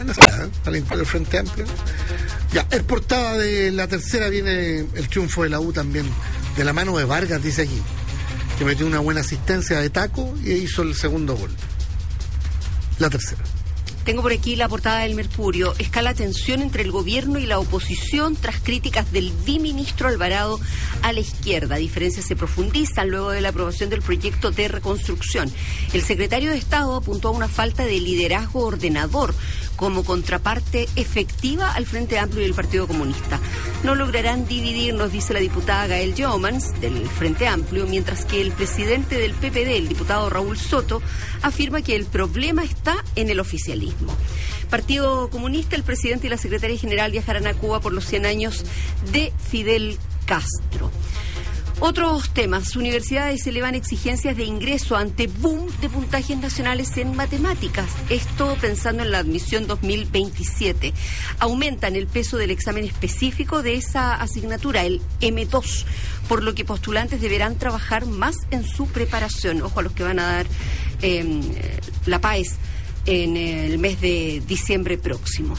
buena sala, al interior del Frente Amplio. Ya, es portada de La Tercera, viene el triunfo de la U también, de la mano de Vargas, dice aquí, que metió una buena asistencia de taco y hizo el segundo gol. La Tercera. Tengo por aquí la portada del Mercurio. Escala tensión entre el gobierno y la oposición tras críticas del biministro Alvarado a la izquierda. Diferencias se profundizan luego de la aprobación del proyecto de reconstrucción. El secretario de Estado apuntó a una falta de liderazgo ordenador como contraparte efectiva al Frente Amplio y el Partido Comunista. No lograrán dividirnos, dice la diputada Gael Jomans, del Frente Amplio, mientras que el presidente del PPD, el diputado Raúl Soto, afirma que el problema está en el oficialismo. Partido Comunista, el presidente y la secretaria general viajarán a Cuba por los 100 años de Fidel Castro. Otros temas. Universidades elevan exigencias de ingreso ante boom de puntajes nacionales en matemáticas. Esto pensando en la admisión 2027. Aumentan el peso del examen específico de esa asignatura, el M2, por lo que postulantes deberán trabajar más en su preparación. Ojo a los que van a dar la PAES en el mes de diciembre próximo.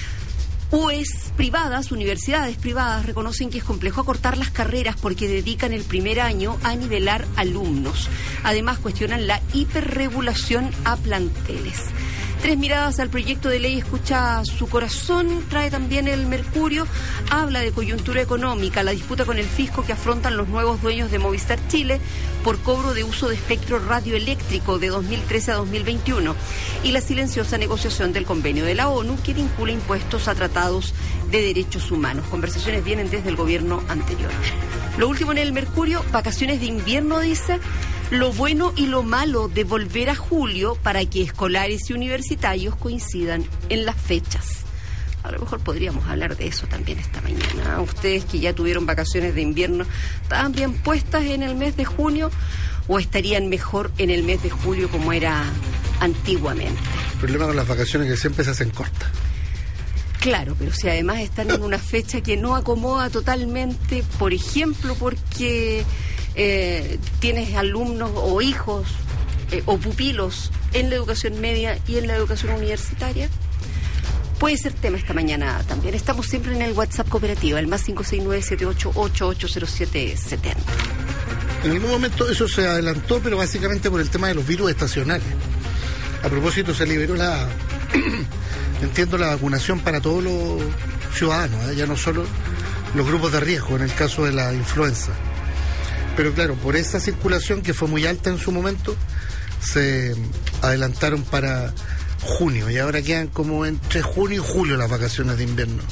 Universidades privadas reconocen que es complejo acortar las carreras porque dedican el primer año a nivelar alumnos. Además, cuestionan la hiperregulación a planteles. 3 miradas al proyecto de ley Escucha su corazón, trae también el Mercurio, habla de coyuntura económica, la disputa con el fisco que afrontan los nuevos dueños de Movistar Chile por cobro de uso de espectro radioeléctrico de 2013 a 2021 y la silenciosa negociación del convenio de la ONU que vincula impuestos a tratados de derechos humanos. Conversaciones vienen desde el gobierno anterior. Lo último en el Mercurio, vacaciones de invierno, dice, lo bueno y lo malo de volver a julio para que escolares y universitarios coincidan en las fechas. A lo mejor podríamos hablar de eso también esta mañana. Ustedes que ya tuvieron vacaciones de invierno, ¿estaban bien puestas en el mes de junio o estarían mejor en el mes de julio como era antiguamente? El problema con las vacaciones es que siempre se hacen cortas. Claro, pero si además están en una fecha que no acomoda totalmente, por ejemplo, porque tienes alumnos o hijos o pupilos en la educación media y en la educación universitaria, puede ser tema esta mañana también. Estamos siempre en el WhatsApp Cooperativa, el más 569-78880770. En algún momento eso se adelantó, pero básicamente por el tema de los virus estacionales. A propósito, se liberó la vacunación para todos los ciudadanos, ya no solo los grupos de riesgo, en el caso de la influenza. Pero claro, por esa circulación que fue muy alta en su momento, se adelantaron para junio y ahora quedan como entre junio y julio las vacaciones de invierno.